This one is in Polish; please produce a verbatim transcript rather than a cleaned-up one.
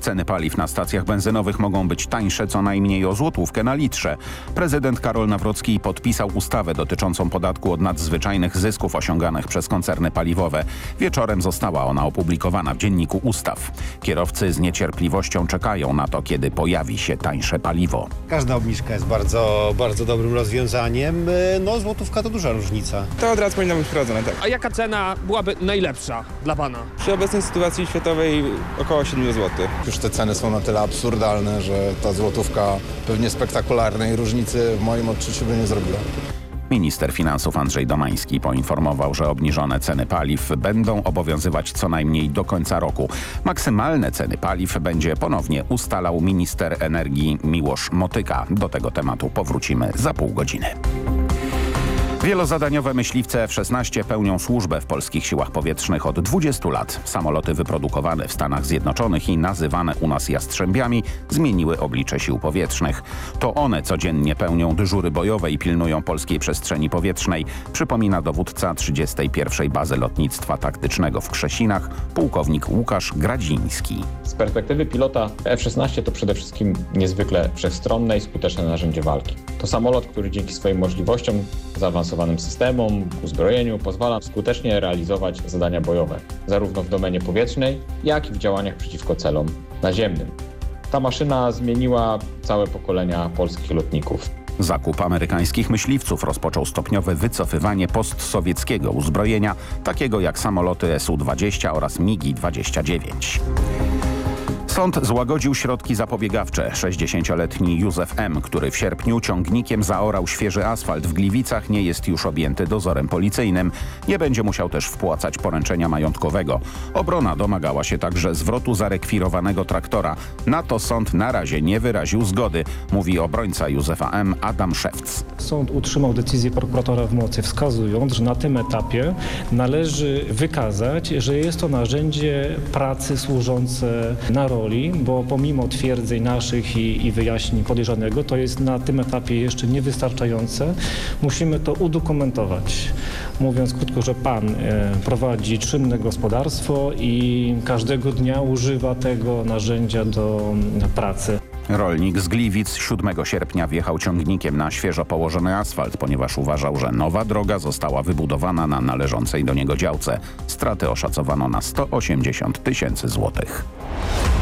Ceny paliw na stacjach benzynowych mogą być tańsze co najmniej o złotówkę na litrze. Prezydent Karol Nawrocki podpisał ustawę dotyczącą podatku od nadzwyczajnych zysków osiąganych przez koncerny paliwowe. Wieczorem została ona opublikowana w Dzienniku Ustaw. Kierowcy z niecierpliwością czekają na to, kiedy pojawi się tańsze paliwo. Każda obniżka jest bardzo, bardzo dobrym rozwiązaniem. No złotówka to duża różnica. To od razu powinno być wprowadzone, tak. A jaka cena byłaby najlepsza dla pana? Przy obecnej sytuacji światowej około siedem złotych. Już te ceny są na tyle absurdalne, że ta złotówka pewnie spektakularnej różnicy w moim odczuciu by nie zrobiła. Minister finansów Andrzej Domański poinformował, że obniżone ceny paliw będą obowiązywać co najmniej do końca roku. Maksymalne ceny paliw będzie ponownie ustalał minister energii Miłosz Motyka. Do tego tematu powrócimy za pół godziny. Wielozadaniowe myśliwce F szesnaście pełnią służbę w polskich siłach powietrznych od dwudziestu lat. Samoloty wyprodukowane w Stanach Zjednoczonych i nazywane u nas jastrzębiami zmieniły oblicze sił powietrznych. To one codziennie pełnią dyżury bojowe i pilnują polskiej przestrzeni powietrznej, przypomina dowódca trzydziestej pierwszej Bazy Lotnictwa Taktycznego w Krzesinach, pułkownik Łukasz Gradziński. Z perspektywy pilota F szesnaście to przede wszystkim niezwykle wszechstronne i skuteczne narzędzie walki. To samolot, który dzięki swoim możliwościom, zaawansowanym systemom, uzbrojeniu pozwala skutecznie realizować zadania bojowe, zarówno w domenie powietrznej, jak i w działaniach przeciwko celom naziemnym. Ta maszyna zmieniła całe pokolenia polskich lotników. Zakup amerykańskich myśliwców rozpoczął stopniowe wycofywanie postsowieckiego uzbrojenia, takiego jak samoloty S U dwadzieścia oraz MiGi dwadzieścia dziewięć. Sąd złagodził środki zapobiegawcze. sześćdziesięcioletni Józef M., który w sierpniu ciągnikiem zaorał świeży asfalt w Gliwicach, nie jest już objęty dozorem policyjnym. Nie będzie musiał też wpłacać poręczenia majątkowego. Obrona domagała się także zwrotu zarekwirowanego traktora. Na to sąd na razie nie wyraził zgody, mówi obrońca Józefa M. Adam Szewc. Sąd utrzymał decyzję prokuratora w mocy, wskazując, że na tym etapie należy wykazać, że jest to narzędzie pracy służące narodowi, bo pomimo twierdzeń naszych i, i wyjaśnień podejrzanego, to jest na tym etapie jeszcze niewystarczające. Musimy to udokumentować. Mówiąc krótko, że pan e, prowadzi czynne gospodarstwo i każdego dnia używa tego narzędzia do m, pracy. Rolnik z Gliwic siódmego sierpnia wjechał ciągnikiem na świeżo położony asfalt, ponieważ uważał, że nowa droga została wybudowana na należącej do niego działce. Straty oszacowano na sto osiemdziesiąt tysięcy złotych.